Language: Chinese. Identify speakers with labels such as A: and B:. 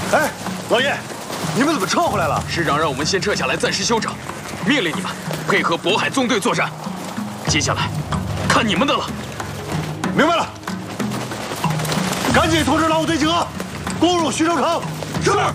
A: 哎，老爷，你们怎么撤回来了？
B: 师长让我们先撤下来，暂时休整，命令你们配合渤海纵队作战。接下来，看你们的了。
A: 明白了，赶紧通知老五队集合，攻入徐州城。是。